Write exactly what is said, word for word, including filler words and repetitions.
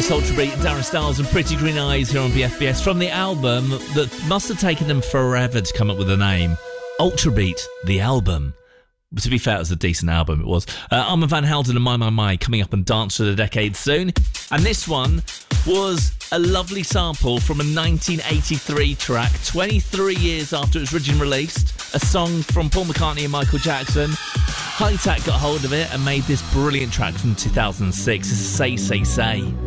This Ultra Beat, Darren Styles and Pretty Green Eyes here on B F B S from the album that must have taken them forever to come up with a name. Ultra Beat, the album. To be fair, it was a decent album, it was. Uh, Armand Van Helden and My My My coming up on Dance for the Decade soon. And this one was a lovely sample from a nineteen eighty-three track, twenty-three years after it was originally released. A song from Paul McCartney and Michael Jackson. High Tech got hold of it and made this brilliant track from two thousand six. This is Say, Say, Say.